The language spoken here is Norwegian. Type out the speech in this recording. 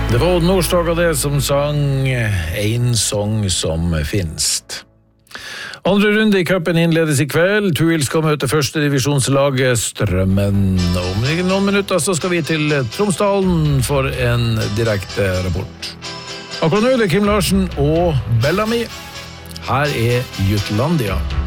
Det var Odd Nordstoga det som sang En sång som finst. Andre runde i cupen innledes i kveld. Tuil skal møte første divisjonslaget Strømmen. Om noen minutter så skal vi til Tromsdalen for en direkte rapport. Akkurat nå er det Kim Larsen og Bellamy. Her er Jutlandia.